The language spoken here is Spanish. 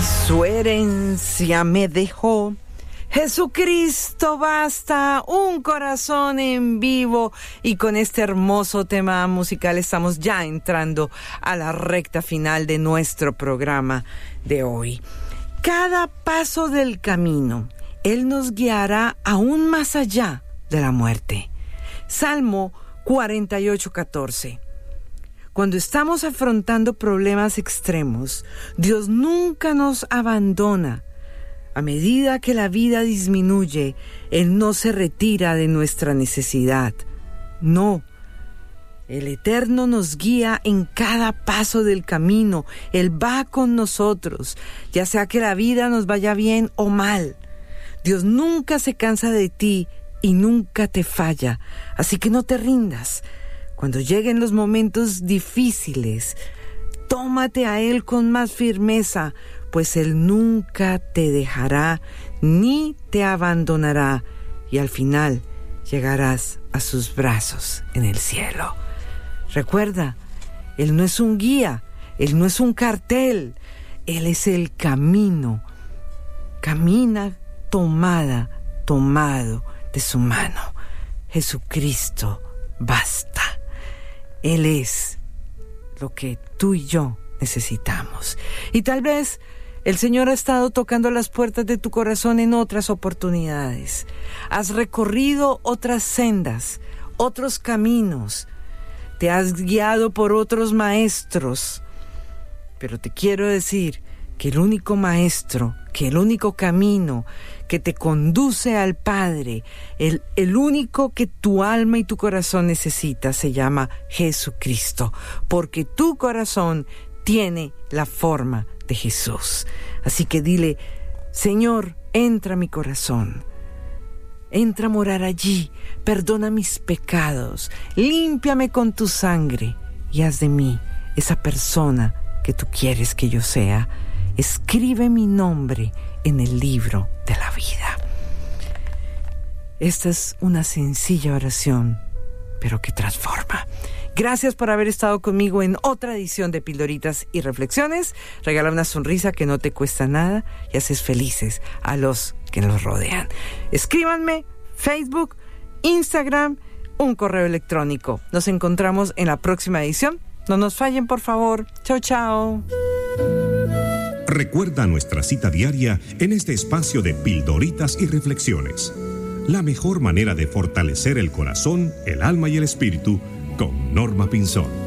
Su herencia me dejó. Jesucristo basta, un corazón en vivo. Y con este hermoso tema musical estamos ya entrando a la recta final de nuestro programa de hoy. Cada paso del camino, Él nos guiará aún más allá de la muerte. Salmo 48:14. Cuando estamos afrontando problemas extremos, Dios nunca nos abandona. A medida que la vida disminuye, Él no se retira de nuestra necesidad. No, el Eterno nos guía en cada paso del camino. Él va con nosotros, ya sea que la vida nos vaya bien o mal. Dios nunca se cansa de ti y nunca te falla, así que no te rindas. Cuando lleguen los momentos difíciles, tómate a Él con más firmeza, pues Él nunca te dejará ni te abandonará, y al final llegarás a sus brazos en el cielo. Recuerda, Él no es un guía, Él no es un cartel, Él es el camino. Camina tomado de su mano. Jesucristo basta. Él es lo que tú y yo necesitamos. Y tal vez el Señor ha estado tocando las puertas de tu corazón en otras oportunidades. Has recorrido otras sendas, otros caminos. Te has guiado por otros maestros. Pero te quiero decir que el único maestro, que el único camino que te conduce al Padre, el único que tu alma y tu corazón necesita, se llama Jesucristo, porque tu corazón tiene la forma de Jesús. Así que dile: Señor, entra a mi corazón, entra a morar allí, perdona mis pecados, límpiame con tu sangre y haz de mí esa persona que tú quieres que yo sea. Escribe mi nombre en el libro de la vida. Esta es una sencilla oración, pero que transforma. Gracias por haber estado conmigo en otra edición de Pildoritas y Reflexiones. Regala una sonrisa que no te cuesta nada y haces felices a los que nos rodean. Escríbanme, Facebook, Instagram, un correo electrónico. Nos encontramos en la próxima edición. No nos fallen, por favor. Chao, chao. Recuerda nuestra cita diaria en este espacio de Pildoritas y Reflexiones. La mejor manera de fortalecer el corazón, el alma y el espíritu con Norma Pinzón.